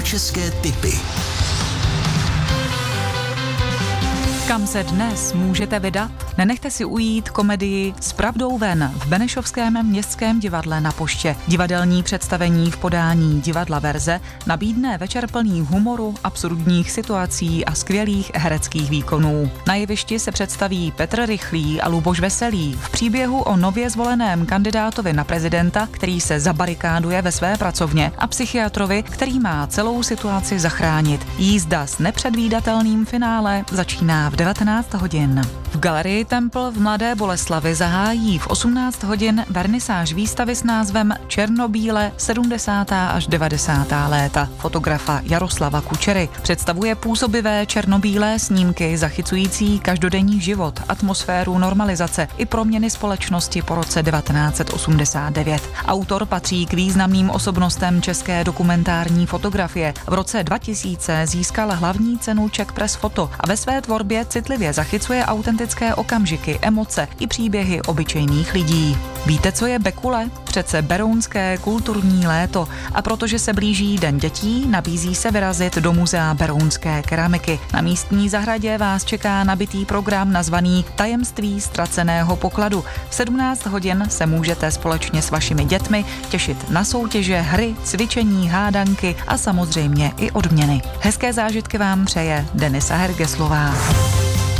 Jihočeské tipy. Kam se dnes můžete vydat? Nenechte si ujít komedii S pravdou ven v Benešovském městském divadle na Poště. Divadelní představení v podání divadla Verze nabídne večer plný humoru, absurdních situací a skvělých hereckých výkonů. Na jevišti se představí Petr Rychlý a Luboš Veselý v příběhu o nově zvoleném kandidátovi na prezidenta, který se zabarikáduje ve své pracovně, a psychiatrovi, který má celou situaci zachránit. Jízda s nepředvídatelným finále začíná v 19 hodin. V galerii Templ v Mladé Boleslavi zahájí v 18 hodin vernisáž výstavy s názvem Černobíle 70. až 90. léta fotografa Jaroslava Kučery. Představuje působivé černobílé snímky zachycující každodenní život, atmosféru normalizace i proměny společnosti po roce 1989. Autor patří k významným osobnostem české dokumentární fotografie. V roce 2000 získal hlavní cenu Czech Press Photo a ve své tvorbě citlivě zachycuje autentické okamžiky, emoce i příběhy obyčejných lidí. Víte, co je Bekule? Přece berounské kulturní léto, a protože se blíží Den dětí, nabízí se vyrazit do muzea berounské keramiky. Na místní zahradě vás čeká nabitý program nazvaný Tajemství ztraceného pokladu. V 17 hodin se můžete společně s vašimi dětmi těšit na soutěže, hry, cvičení, hádanky a samozřejmě i odměny. Hezké zážitky vám přeje Denisa Hergeslová.